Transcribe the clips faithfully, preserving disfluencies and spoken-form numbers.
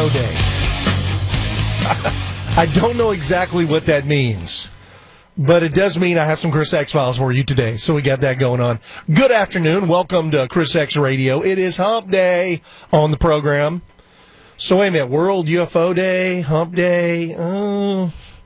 O Day. I don't know exactly what that means, but it does mean I have some Chris X-Files for you today, so we got that going on. Good afternoon. Welcome to Chris X Radio. It is Hump Day on the program. So wait a minute, World U F O Day, Hump Day. Uh,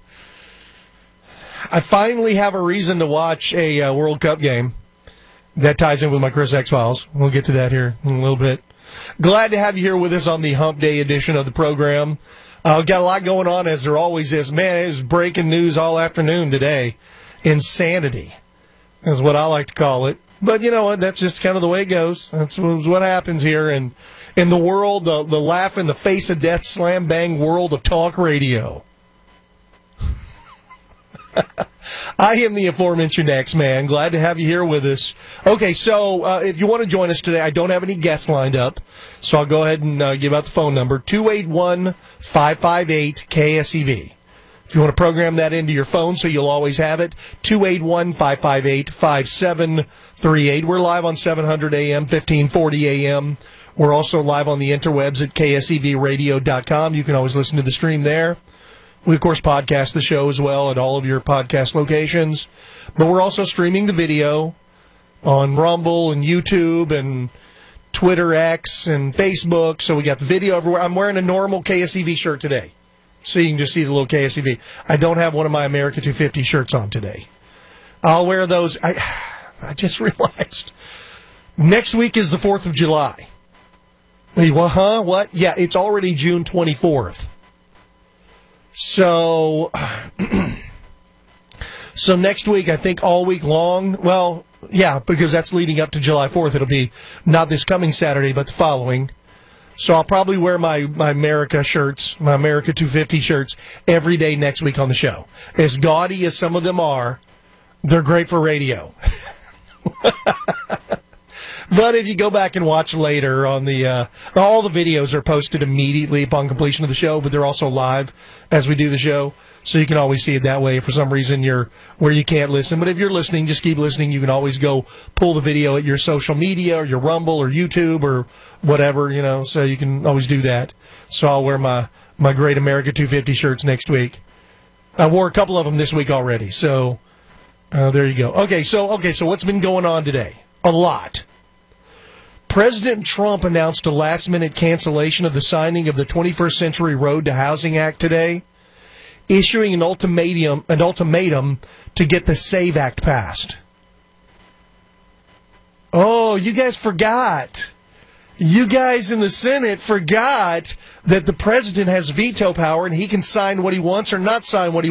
I finally have a reason to watch a uh, World Cup game. That ties in with my Chris X-Files. We'll get to that here in a little bit. Glad to have you here with us on the Hump Day edition of the program. Uh, got a lot going on, as there always is. Man, it was breaking news all afternoon today. Insanity is what I like to call it. But you know what? That's just kind of the way it goes. That's what happens here in, in the world, the, the laugh in the face of death, slam bang world of talk radio. I am the aforementioned X-Man. Glad to have you here with us. Okay, so uh, if you want to join us today, I don't have any guests lined up, so I'll go ahead and uh, give out the phone number, two eight one, five five eight, K S E V. If you want to program that into your phone so you'll always have it, two eight one, five five eight, five seven three eight. We're live on seven hundred A M, fifteen forty A M. We're also live on the interwebs at K S E V radio dot com. You can always listen to the stream there. We, of course, podcast the show as well at all of your podcast locations. But we're also streaming the video on Rumble and YouTube and Twitter X and Facebook. So we got the video everywhere. I'm wearing a normal K S E V shirt today, so you can just see the little K S E V. I don't have one of my America two fifty shirts on today. I'll wear those. I, I just realized next week is the fourth of July. Wait, what? Huh? What? Yeah, it's already June twenty-fourth. So, so next week, I think all week long, well, yeah, because that's leading up to July fourth. It'll be not this coming Saturday, but the following. So I'll probably wear my, my America shirts, my America two fifty shirts, every day next week on the show. As gaudy as some of them are, they're great for radio. But if you go back and watch later on the, uh, all the videos are posted immediately upon completion of the show, but they're also live as we do the show. So you can always see it that way. If for some reason you're where you can't listen, but if you're listening, just keep listening. You can always go pull the video at your social media or your Rumble or YouTube or whatever, you know, so you can always do that. So I'll wear my, my great America two fifty shirts next week. I wore a couple of them this week already. So, uh, there you go. Okay. So, okay. So what's been going on today? A lot. President Trump announced a last-minute cancellation of the signing of the twenty-first Century Road to Housing Act today, issuing an ultimatum, an ultimatum to get the SAVE Act passed. Oh, you guys forgot. You guys in the Senate forgot that the president has veto power and he can sign what he wants or not sign what he